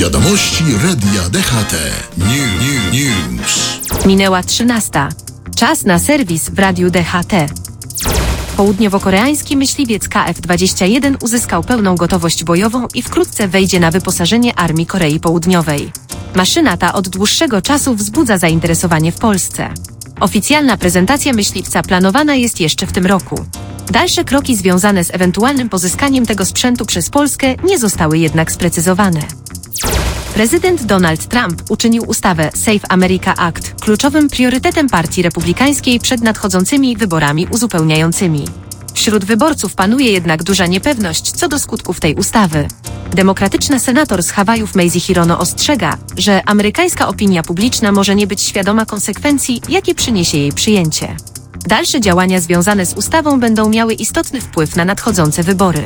Wiadomości Radia DHT. News. Minęła 13. Czas na serwis w Radiu DHT. Południowo-koreański myśliwiec KF-21 uzyskał pełną gotowość bojową i wkrótce wejdzie na wyposażenie Armii Korei Południowej. Maszyna ta od dłuższego czasu wzbudza zainteresowanie w Polsce. Oficjalna prezentacja myśliwca planowana jest jeszcze w tym roku. Dalsze kroki związane z ewentualnym pozyskaniem tego sprzętu przez Polskę nie zostały jednak sprecyzowane. Prezydent Donald Trump uczynił ustawę Save America Act kluczowym priorytetem Partii Republikańskiej przed nadchodzącymi wyborami uzupełniającymi. Wśród wyborców panuje jednak duża niepewność co do skutków tej ustawy. Demokratyczna senator z Hawajów Mazie Hirono ostrzega, że amerykańska opinia publiczna może nie być świadoma konsekwencji, jakie przyniesie jej przyjęcie. Dalsze działania związane z ustawą będą miały istotny wpływ na nadchodzące wybory.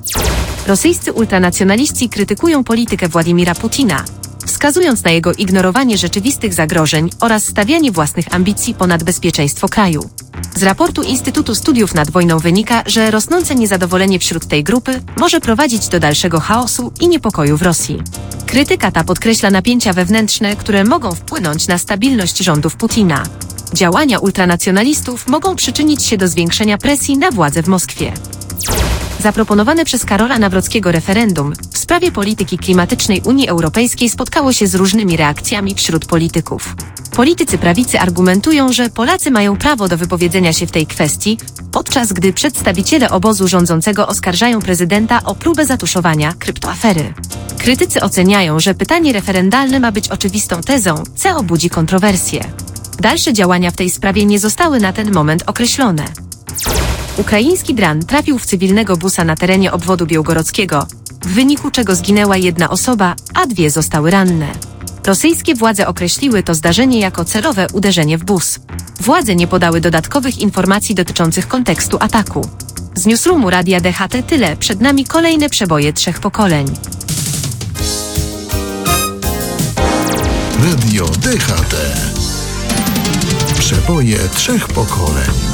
Rosyjscy ultranacjonaliści krytykują politykę Władimira Putina, wskazując na jego ignorowanie rzeczywistych zagrożeń oraz stawianie własnych ambicji ponad bezpieczeństwo kraju. Z raportu Instytutu Studiów nad Wojną wynika, że rosnące niezadowolenie wśród tej grupy może prowadzić do dalszego chaosu i niepokoju w Rosji. Krytyka ta podkreśla napięcia wewnętrzne, które mogą wpłynąć na stabilność rządów Putina. Działania ultranacjonalistów mogą przyczynić się do zwiększenia presji na władze w Moskwie. Zaproponowane przez Karola Nawrockiego referendum w sprawie polityki klimatycznej Unii Europejskiej spotkało się z różnymi reakcjami wśród polityków. Politycy prawicy argumentują, że Polacy mają prawo do wypowiedzenia się w tej kwestii, podczas gdy przedstawiciele obozu rządzącego oskarżają prezydenta o próbę zatuszowania kryptoafery. Krytycy oceniają, że pytanie referendalne ma być oczywistą tezą, co budzi kontrowersje. Dalsze działania w tej sprawie nie zostały na ten moment określone. Ukraiński dron trafił w cywilnego busa na terenie obwodu białgorodzkiego, w wyniku czego zginęła jedna osoba, a dwie zostały ranne. Rosyjskie władze określiły to zdarzenie jako celowe uderzenie w bus. Władze nie podały dodatkowych informacji dotyczących kontekstu ataku. Z newsroomu Radia DHT tyle, przed nami kolejne przeboje 3 pokoleń. Radio DHT. Przeboje 3 pokoleń.